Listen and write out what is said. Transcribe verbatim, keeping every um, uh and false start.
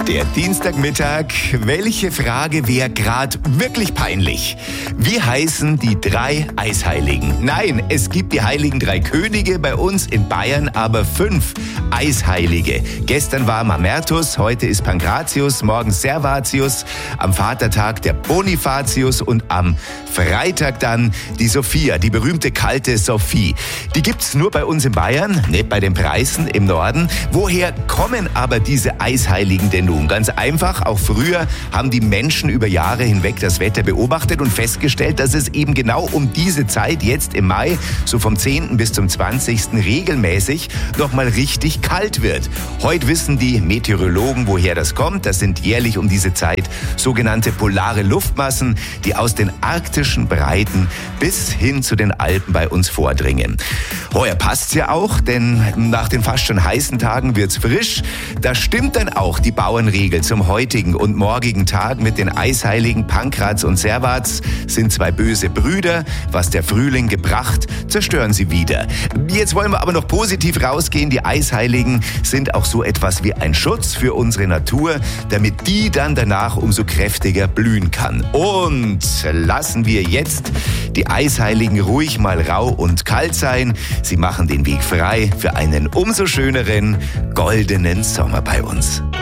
Der Dienstagmittag. Welche Frage wäre gerade wirklich peinlich? Wie heißen die drei Eisheiligen? Nein, es gibt die heiligen drei Könige, bei uns in Bayern aber fünf Eisheilige. Gestern war Mamertus, heute ist Pankratius, morgen Servatius, am Vatertag der Bonifatius und am Freitag dann die Sophia, die berühmte kalte Sophie. Die gibt's nur bei uns in Bayern, nicht bei den Preißen im Norden. Woher kommen aber diese Eisheiligen denn nun? Ganz einfach, auch früher haben die Menschen über Jahre hinweg das Wetter beobachtet und festgestellt, dass es eben genau um diese Zeit, jetzt im Mai, so vom zehnten bis zum zwanzigsten regelmäßig nochmal richtig kalt wird. Heute wissen die Meteorologen, woher das kommt. Das sind jährlich um diese Zeit sogenannte polare Luftmassen, die aus den arktischen Breiten bis hin zu den Alpen bei uns vordringen. Heuer passt's ja auch, denn nach den fast schon heißen Tagen wird's frisch. Da stimmt dann auch die Bauernregel zum heutigen und morgigen Tag mit den Eisheiligen Pankrats und Servats. Sind zwei böse Brüder. Was der Frühling gebracht, zerstören sie wieder. Jetzt wollen wir aber noch positiv rausgehen. Die Eisheiligen sind auch so etwas wie ein Schutz für unsere Natur, damit die dann danach umso kräftiger blühen kann. Und lassen wir jetzt die Eisheiligen ruhig mal rau und kalt sein. Sie machen den Weg frei für einen umso schöneren, goldenen Sommer bei uns.